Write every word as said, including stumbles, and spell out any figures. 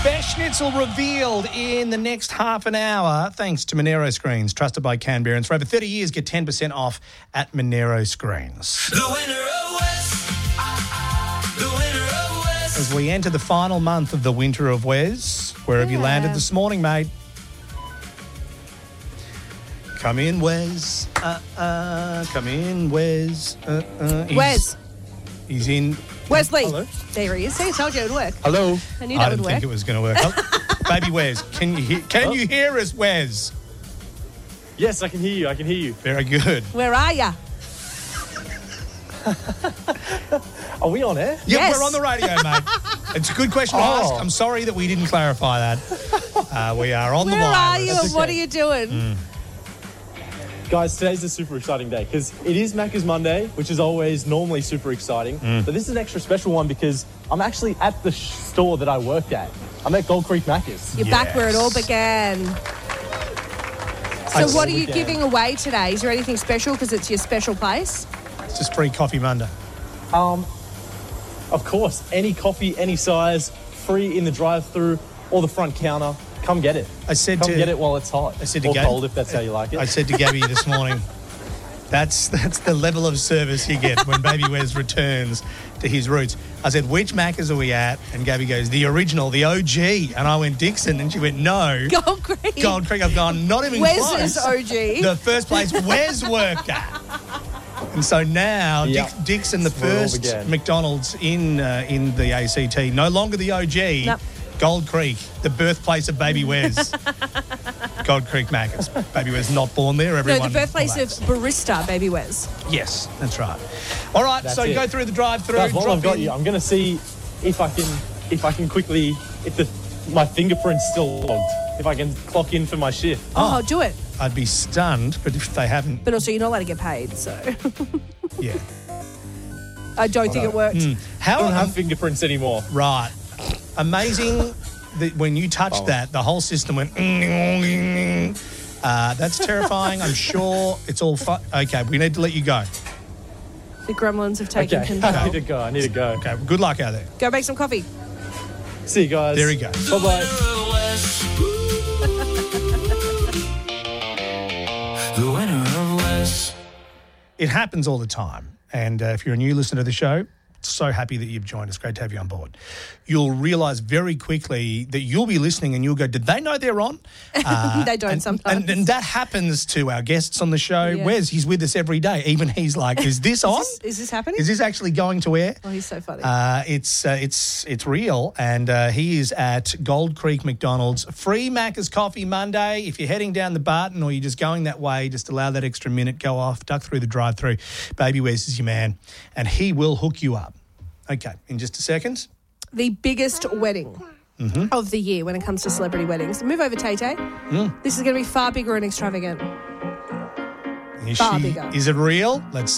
Best Schnitzel revealed in the next half an hour thanks to Monero Screens, trusted by Canberrans. For over thirty years, get ten percent off at Monero Screens. The winner of West. The winner of West. As we enter the final month of the winter of Wes, where have you Yeah. landed this morning, mate? Come in, Wes. Uh, uh, come in, Wes. Uh, uh. He's- Wes. He's in. Wesley. Hello. There he is. See, I told you it would work. Hello. I knew I that didn't would think work. it was going to work. Oh, baby Wes, can you hear, can you hear us, Wes? Yes, I can hear you. I can hear you. Very good. Where are you? Are we on air? Yeah, Yes. we're on the radio, mate. It's a good question to Oh. ask. I'm sorry that we didn't clarify that. Uh, we are on Where the are wireless. you That's and what are okay. you doing? Mm. Guys, today's a super exciting day because it is Macca's Monday, which is always normally super exciting. Mm. But this is an extra special one because I'm actually at the sh- store that I worked at. I'm at Gold Creek Macca's. You're back where it all Yes. began. So It's what are all you began. giving away today? Is there anything special because it's your special place? It's just free Coffee Monday. Um, of course, any coffee, any size, free in the drive-through or the front counter. Come get it. I said Come to get it while it's hot. I said to or Gab- cold if that's how you like it. I said to Gabby this morning, that's that's the level of service you get when Baby Wes returns to his roots. I said, which Macca's are we at? And Gabby goes, the original, the O G. And I went, Dixon. And she went, no. Gold Creek. Gold Creek. I've gone, not even Wes close. is O G. The first place Wes worked at. And so now, Yep. Dix, Dixon, the That's where it all first began. McDonald's in uh, in the A C T, no longer the O G. Nope. Gold Creek, the birthplace of Baby Wes. Gold Creek Macca's. Baby Wes not born there. No, Everyone. the birthplace of relax. barista, Baby Wes. Yes, that's right. All right, That's so it. go through the drive-through. Guys, while drop I've got in. you, I'm going to see if I can if I can quickly if the my fingerprint's still logged. If I can clock in for my shift. Oh, do it. I'd be stunned, but if they haven't, But also, you're not allowed to get paid, so yeah. I don't think it worked. I How don't have um, fingerprints anymore. right? Amazing that when you touched Oh. that, the whole system went. Uh, that's terrifying. I'm sure it's all fun. Okay, we need to let you go. The gremlins have taken Okay, I need control. to go. I need to go. Okay, good luck out there. Go make some coffee. See you guys. There he goes. The Bye bye. winner of West. The winner of West. It happens all the time. And uh, if you're a new listener to the show, so happy that you've joined us. Great to have you on board. You'll realise very quickly that you'll be listening and you'll go, did they know they're on? Uh, They don't and, sometimes. And, and that happens to our guests on the show. Yeah. Wes, he's with us every day. Even he's like, is this on? Is this, is this happening? Is this actually going to air? Oh, he's so funny. Uh, it's uh, it's it's real, and uh, he is at Gold Creek McDonald's. Free Macca's Coffee Monday. If you're heading down the Barton or you're just going that way, just allow that extra minute, go off, duck through the drive-through. Baby Wes is your man, and he will hook you up. Okay, in just a second. The biggest wedding Mm-hmm. of the year when it comes to celebrity weddings. Move over, Tay Tay. Mm. This is going to be far bigger and extravagant. Is Far she? bigger. Is it real? Let's